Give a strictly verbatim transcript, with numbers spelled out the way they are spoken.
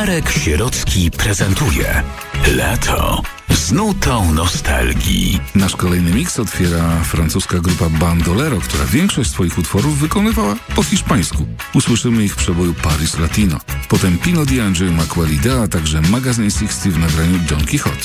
Marek Sierocki prezentuje Lato z nutą nostalgii. Nasz kolejny miks otwiera francuska grupa Bandolero, która większość swoich utworów wykonywała po hiszpańsku. Usłyszymy ich w przeboju Paris Latino. Potem Pino D'Angelo i Maqualida, a także Magazine sześćdziesiąt w nagraniu Don Quixote.